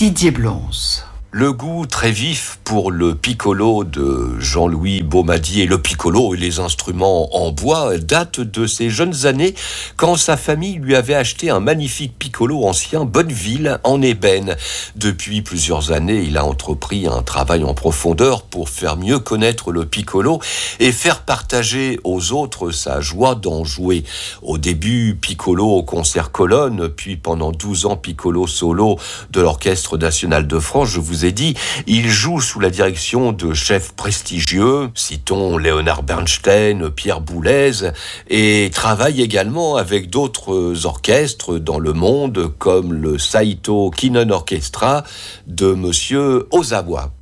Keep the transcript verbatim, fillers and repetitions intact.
Didier Blonze. Le goût très vif pour le piccolo de Jean-Louis Baumadier, le piccolo et les instruments en bois, date de ses jeunes années quand sa famille lui avait acheté un magnifique piccolo ancien Bonneville en ébène. Depuis plusieurs années, il a entrepris un travail en profondeur pour faire mieux connaître le piccolo et faire partager aux autres sa joie d'en jouer. Au début, piccolo au concert colonne, puis pendant douze ans, piccolo solo de l'Orchestre national de France. Je vous ai dit, il joue sous la direction de chefs prestigieux, citons Léonard Bernstein, Pierre Boulez, et travaille également avec d'autres orchestres dans le monde, comme le Saito Kinen Orchestra de Monsieur Ozawa.